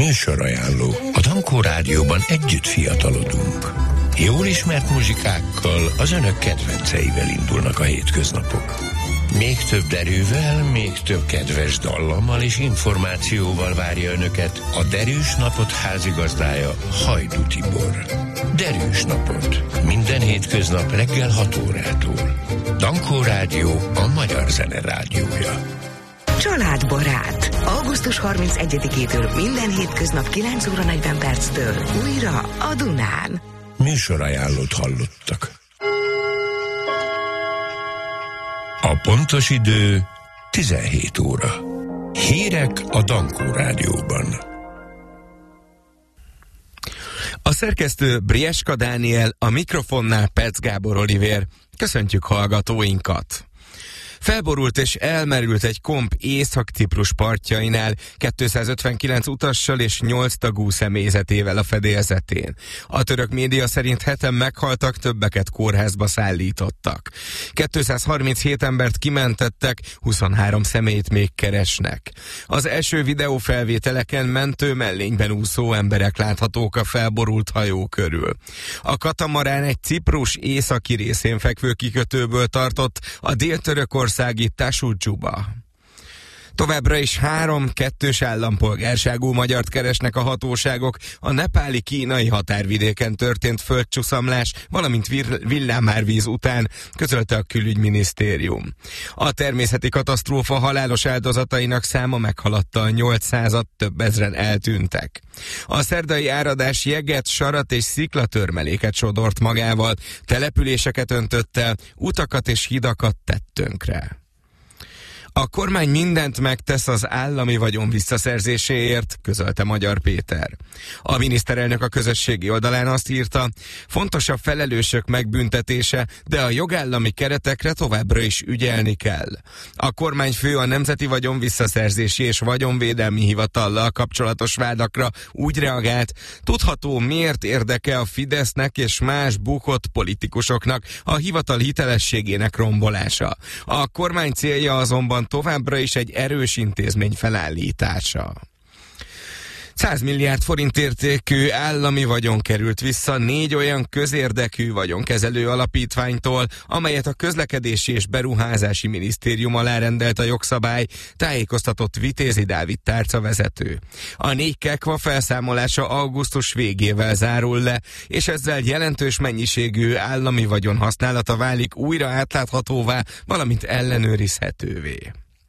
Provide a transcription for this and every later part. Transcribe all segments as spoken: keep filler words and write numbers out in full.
Műsorajánló. A Dankó Rádióban együtt fiatalodunk. Jól ismert muzsikákkal, az önök kedvenceivel indulnak a hétköznapok. Még több derűvel, még több kedves dallammal és információval várja önöket a Derűs Napot házigazdája, Hajdú Tibor. Derűs Napot. Minden hétköznap reggel hat órától. Dankó Rádió, a magyar zene rádiója. Családbarát. augusztus harmincegyedikétől minden hétköznap kilenc óra negyven perctől újra a Dunán. Műsorajánlót hallottak. A pontos idő tizenhét óra. Hírek a Dankó Rádióban. A szerkesztő Brieska Dániel, a mikrofonnál Pec Gábor Olivér. Köszöntjük hallgatóinkat! Felborult és elmerült egy komp Észak-Ciprus partjainál kétszázötvenkilenc utassal és nyolc tagú személyzetével a fedélzetén. A török média szerint heten meghaltak, többeket kórházba szállítottak. kétszázharminchét embert kimentettek, huszonhárom személyt még keresnek. Az első videófelvételeken mentő mellényben úszó emberek láthatók a felborult hajó körül. A katamarán egy Ciprus északi részén fekvő kikötőből tartott a dél-törökország Tasudzsuba. Továbbra is három kettős állampolgárságú magyart keresnek a hatóságok a nepáli-kínai határvidéken történt földcsuszamlás, valamint villámárvíz után, közölte a külügyminisztérium. A természeti katasztrófa halálos áldozatainak száma meghaladta a nyolcszázat, több ezren eltűntek. A szerdai áradás jeget, sarat és sziklatörmeléket sodort magával, településeket öntött el, utakat és hidakat tett tönkre. A kormány mindent megtesz az állami vagyon visszaszerzéséért, közölte Magyar Péter. A miniszterelnök a közösségi oldalán azt írta, fontos a felelősök megbüntetése, de a jogállami keretekre továbbra is ügyelni kell. A kormányfő a Nemzeti Vagyon Visszaszerzési és Vagyonvédelmi Hivatallal kapcsolatos vádakra úgy reagált, tudható, miért érdeke a Fidesznek és más bukott politikusoknak a hivatal hitelességének rombolása. A kormány célja azonban továbbra is egy erős intézmény felállítása. száz milliárd forint értékű állami vagyon került vissza négy olyan közérdekű vagyonkezelő alapítványtól, amelyet a Közlekedési és Beruházási Minisztérium alá rendelt a jogszabály, tájékoztatott Vitézi Dávid tárcavezető. A négy kekva felszámolása augusztus végével zárul le, és ezzel jelentős mennyiségű állami vagyon használata válik újra átláthatóvá, valamint ellenőrizhetővé.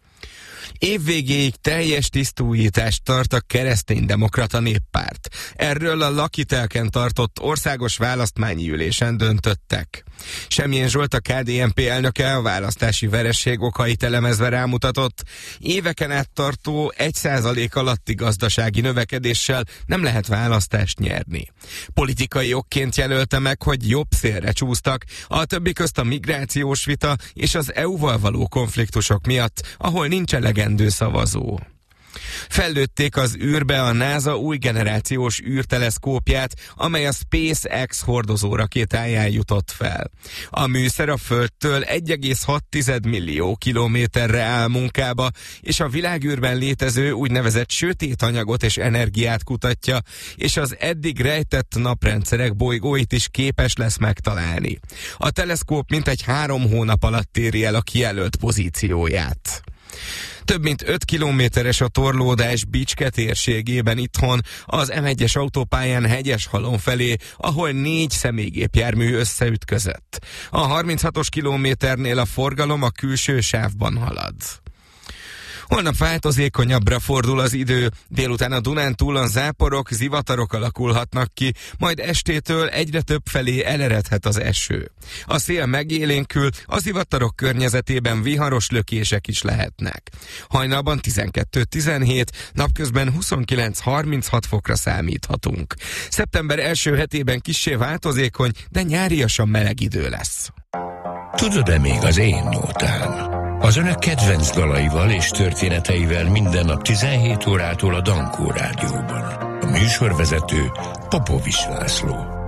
Évvégéig teljes tisztújítást tart a Kereszténydemokrata Néppárt. Erről a Lakitelken tartott országos választmányi ülésen döntöttek. Semmilyen Zsolt, a ká dé en pé elnöke a választási vereség okait elemezve rámutatott, éveken át tartó egy százalék alatti gazdasági növekedéssel nem lehet választást nyerni. Politikai okként jelölte meg, hogy jobb szélre csúsztak, a többi közt a migrációs vita és az é u-val való konfliktusok miatt, ahol nincs elegendő szavazó. Fellőtték az űrbe a NASA új generációs űrteleszkópját, amely a SpaceX hordozó rakétáján jutott fel. A műszer a Földtől egy egész hat millió kilométerre áll munkába, és a világűrben létező úgynevezett sötét anyagot és energiát kutatja, és az eddig rejtett naprendszerek bolygóit is képes lesz megtalálni. A teleszkóp mintegy három hónap alatt éri el a kijelölt pozícióját. Több mint öt kilométeres a torlódás Bicske térségében itthon, az em egyes autópályán Hegyeshalom felé, ahol négy személygépjármű összeütközött. A harminchatos kilométernél a forgalom a külső sávban halad. Holnap változékonyabbra fordul az idő, délután a Dunántúlon záporok, zivatarok alakulhatnak ki, majd estétől egyre több felé eleredhet az eső. A szél megélénkül, a zivatarok környezetében viharos lökések is lehetnek. Hajnalban tizenkettő tizenhét, napközben huszonkilenc harminchat fokra számíthatunk. Szeptember első hetében kissé változékony, de nyáriasan meleg idő lesz. Tudod-e még az én nótám? Az önök kedvenc dalaival és történeteivel minden nap tizenhét órától a Dankó Rádióban. A műsorvezető Popovics László.